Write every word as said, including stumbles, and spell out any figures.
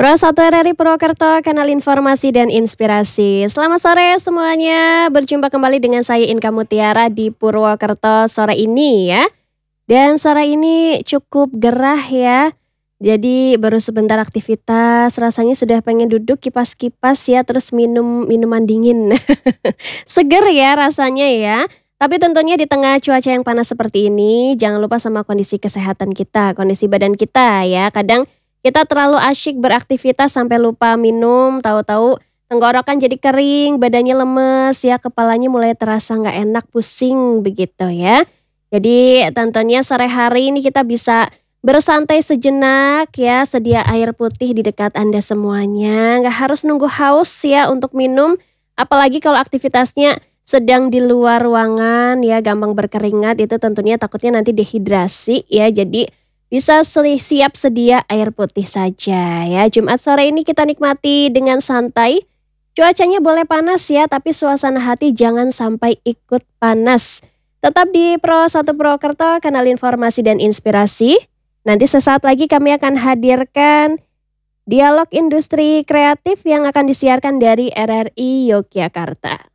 Pro satu R R I Purwokerto, kanal informasi dan inspirasi. Selamat sore semuanya, berjumpa kembali dengan saya Inka Mutiara di Purwokerto sore ini ya. Dan sore ini cukup gerah ya. Jadi baru sebentar aktivitas, rasanya sudah pengen duduk kipas-kipas ya, terus minum minuman dingin. Seger ya rasanya ya. Tapi tentunya di tengah cuaca yang panas seperti ini, jangan lupa sama kondisi kesehatan kita, kondisi badan kita ya. Kadang kita terlalu asyik beraktivitas sampai lupa minum, tahu-tahu tenggorokan jadi kering, badannya lemes ya, kepalanya mulai terasa nggak enak, pusing begitu ya. Jadi tentunya sore hari ini kita bisa bersantai sejenak ya, sedia air putih di dekat Anda semuanya. Nggak harus nunggu haus ya untuk minum, apalagi kalau aktivitasnya sedang di luar ruangan ya, gampang berkeringat, itu tentunya takutnya nanti dehidrasi ya. Jadi bisa siap sedia air putih saja ya. Jumat sore ini kita nikmati dengan santai. Cuacanya boleh panas ya, tapi suasana hati jangan sampai ikut panas. Tetap di Pro satu Purwokerto, kanal informasi dan inspirasi. Nanti sesaat lagi kami akan hadirkan dialog industri kreatif yang akan disiarkan dari R R I Yogyakarta.